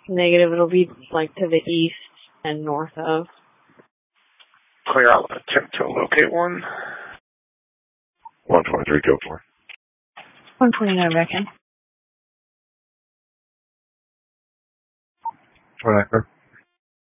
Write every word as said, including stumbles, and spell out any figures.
Negative, it'll be like to the east and north of. Clear out, attempt to locate one. one twenty-three, go for it. one twenty-nine, reckon. All right, sir.